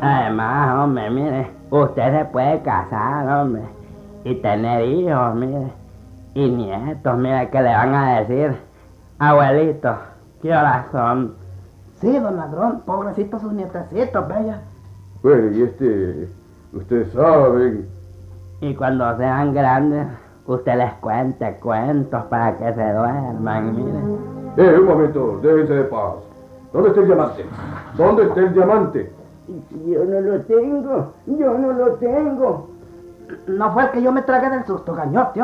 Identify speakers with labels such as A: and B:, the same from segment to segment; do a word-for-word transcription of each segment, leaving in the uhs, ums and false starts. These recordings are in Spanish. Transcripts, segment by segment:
A: Además, hombre, mire, usted se puede casar, hombre, y tener hijos, mire, y nietos, mire, que le van a decir, abuelito, ¿qué horas son?
B: Sí, don ladrón, pobrecitos sus nietecitos, bella.
C: Bueno, y este, ustedes saben.
A: Y cuando sean grandes, usted les cuente cuentos para que se duerman, mire.
C: Eh, un momento, déjense de paz. ¿Dónde está el diamante? ¿Dónde está el diamante?
D: Yo no lo tengo, yo no lo tengo.
B: No fue el que yo me tragué del susto, gañote.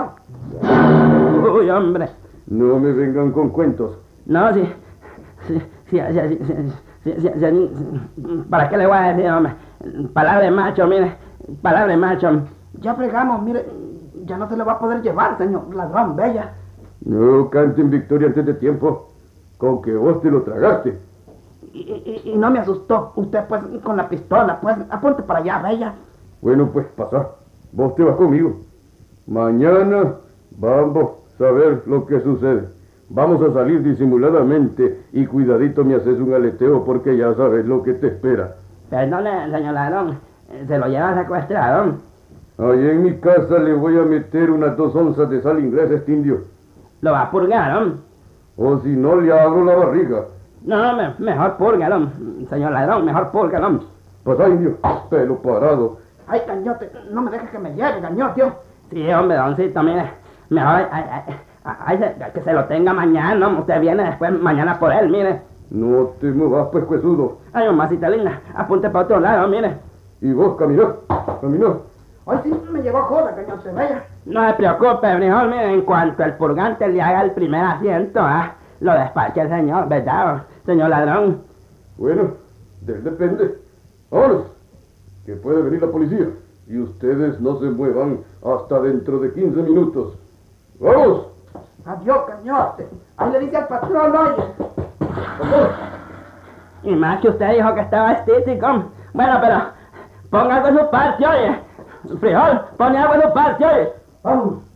A: Uy, hombre.
C: No me vengan con cuentos.
A: No, sí, sí, sí, sí, sí, sí, sí, sí, sí, ¿para qué le voy a decir, hombre? Palabra de macho, mire, palabra de macho.
B: Ya fregamos, mire, ya no se lo va a poder llevar, señor ladrón, bella.
C: No canten victoria antes de tiempo, con que vos te lo tragaste.
B: Y, y, y no me asustó, usted pues con la pistola, pues apunte para allá, bella.
C: Bueno, pues pasa, vos te vas conmigo. Mañana vamos a ver lo que sucede. Vamos a salir disimuladamente y cuidadito me haces un aleteo porque ya sabes lo que te espera.
A: Perdone, señor ladrón, se lo lleva secuestrado.
C: Ahí en mi casa le voy a meter unas dos onzas de sal inglesa a este indio.
A: Lo va a purgar, ¿no?
C: O si no, le abro la barriga.
A: No, no, me, mejor púrgalo, señor ladrón, mejor púrgalo.
C: Pasa, indio, pelo parado.
B: Ay, gañote, no me dejes que me lleve, gañote.
A: Sí, hombre, doncito, mire, mejor ay, ay, ay, ay, se- que se lo tenga mañana, ¿no? Usted viene después mañana por él, mire.
C: No te muevas, pues, cuesudo.
A: Ay, mamacita linda, apunte para otro lado, mire.
C: Y vos, caminá, caminá.
B: Hoy sí me llegó joda, gañote, bella.
A: No se preocupe, frijol, mire, en cuanto el purgante le haga el primer asiento, ¿ah? Lo despache el señor, ¿verdad, señor ladrón?
C: Bueno, de él depende. Vámonos, que puede venir la policía. Y ustedes no se muevan hasta dentro de quince minutos. ¡Vamos!
B: Adiós, gañote. Ahí le dice al patrón, oye.
C: ¡Vamos!
A: Y más que usted dijo que estaba estítico. Bueno, pero ponga algo en su parte, oye. Frijol, pone algo en su parte, oye.
B: Vamos.